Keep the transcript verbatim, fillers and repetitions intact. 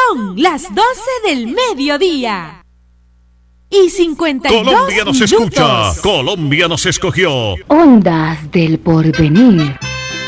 Son las doce del mediodía. Y cincuenta y dos Colombia nos minutos. escucha. Colombia nos escogió. Ondas del porvenir.